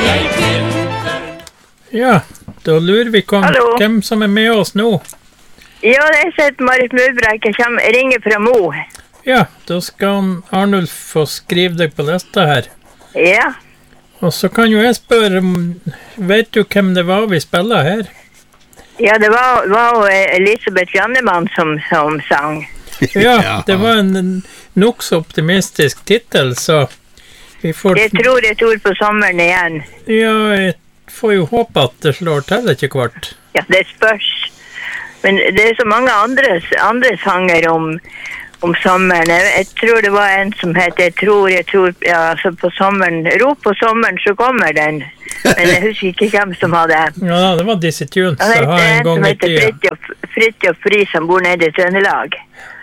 Ja, da lurer vi på hvem som med oss nå. Ja, det heter Marit Murbrek. Jeg ringer fra Mo. Ja, da skal Arnulf få skrive deg på lista her. Ja. Og så kan jo jeg spørre, vet du hvem det var vi spiller her? Ja, det var Elisabeth Jannemann som sang. Ja, det var en nok så optimistisk titel, så vi får... Jeg tror et ord på sommeren igjen. Ja, jeg får jo håpe at det slår til etter hvert. Ja, det spørs. Men det så mange andre sanger om sommeren. Jeg tror det var en som het jeg tror, ja, altså på sommeren, rop på sommeren, så kommer den. Men jeg husker ikke hvem som hadde. Ja, det var Dizzie Tunes. Det var en som heter Fridtjof Friis, som bor nede i Trøndelag.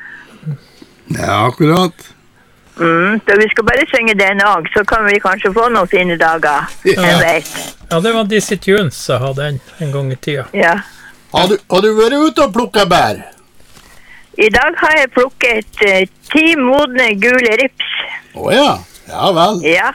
Ja, akkurat. Så vi skal bare synge den også, så kan vi kanskje få noen fine dager. Jeg vet. Ja, det var Dizzie Tunes som hadde en gang i tida. Ja. Har du vært ute og plukket bær? I dag har jeg plukket 10 modne gule rips. Ja, ja vel. Ja.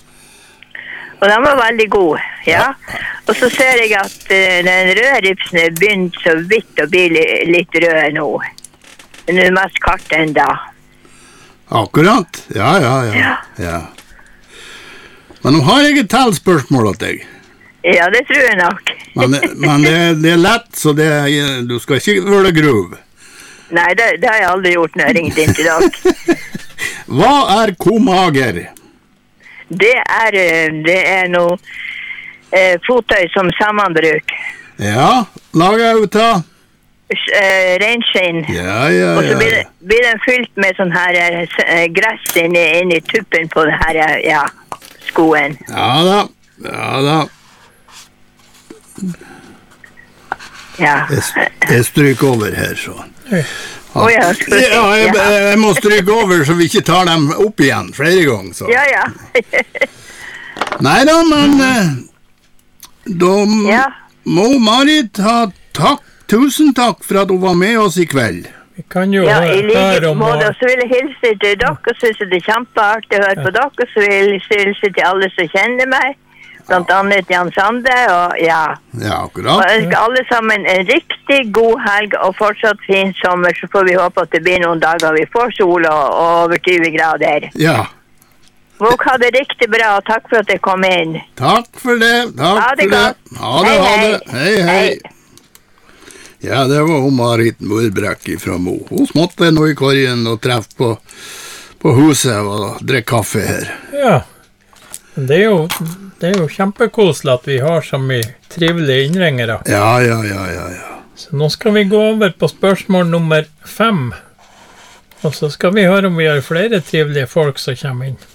Og den var veldig god, ja. Og så ser jeg at den røde ripsen er begynt så vidt å bli litt rød nå. Men det er mest kart enda. Akkurat, ja. Men nå har jeg et talspørsmål til deg. Ja, det tror jeg nok. men det er lett, så du skal ikke være grov. Nei, det har jeg aldri gjort når jeg ringte inn til deg. Hva er komager? Det er noe fottøy som sammenbruk. Ja, lager jeg ut av? Reinskinn. Ja. Og så blir den fylt med sånn her gress inni tuppen på det her, skoen. Ja da. Ja. Jeg stryker over her, sånn. Jeg må stryke over så vi ikke tar dem opp igjen flere ganger. Så. Ja. Neida, men da må Marit ha tusen takk for at hun var med oss i kveld. Vi kan jo i like måte, og så vil jeg hilse til dere, og synes det er kjempeartig å høre på dere, og så vil jeg hilse til alle som kjenner meg, blant annet Jan Sande, og Ja, akkurat. Og jeg ønsker alle sammen en riktig god helg, og fortsatt fin sommer, så får vi håpe at det blir noen dager vi får sol og over 20 grader. Ja. Våg ha det riktig bra, og takk for at jeg kom inn. Takk for det, Ha det godt. Ha det. Hei. Ja, det var Marit Murbrek fra Mo. Hun småtte nå i korgen og treffe på huset og drikke kaffe her. Ja, det er jo kjempekoselig at vi har så mye trivelige innringere. Ja. Så nå skal vi gå over på spørsmål nummer 5. Og så skal vi høre om vi har flere trivelige folk som kommer inn.